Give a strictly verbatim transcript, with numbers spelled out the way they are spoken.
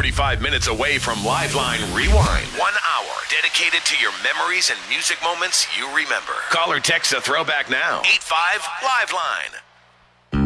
forty-five minutes away from Liveline Rewind. One hour dedicated to your memories and music moments you remember. Call or text a throwback now. eight five Liveline.